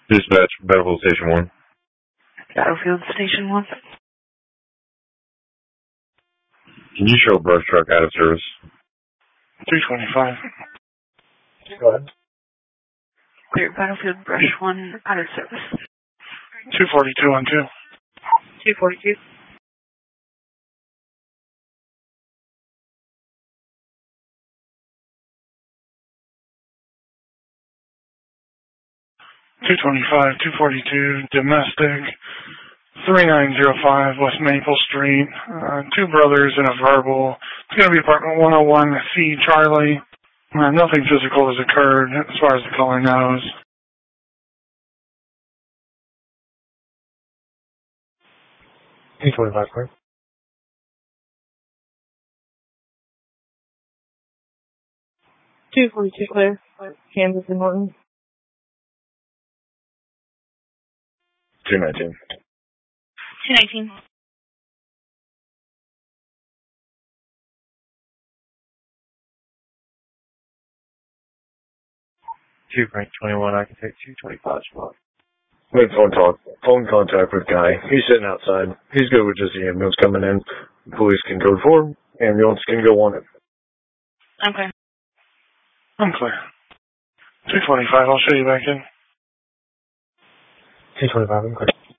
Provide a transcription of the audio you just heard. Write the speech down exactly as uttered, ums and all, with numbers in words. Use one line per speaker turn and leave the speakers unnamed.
Dispatch, Battlefield Station one.
Battlefield Station one.
Can you show brush truck out of service?
two twenty-five.
Go ahead.
Clear Battlefield Brush one out of service.
two forty-two on two.
two forty-two.
two twenty-five, two forty-two, domestic, three nine zero five West Maple Street. Uh, two brothers and a verbal. It's going to be apartment one oh one C Charlie. Uh, nothing physical has occurred as far as the caller knows.
two twenty-five, clear.
two forty-two clear. Kansas and Norton.
two nineteen.
two nineteen.
two Frank twenty-one, I can take two twenty-five spot.
Make phone talk. Phone contact with Guy. He's sitting outside. He's good with just the ambulance coming in. Police can go forward. Ambulance can go on it.
Okay.
I'm clear. two twenty-five, I'll show you back in.
two twenty-five, I'm clear.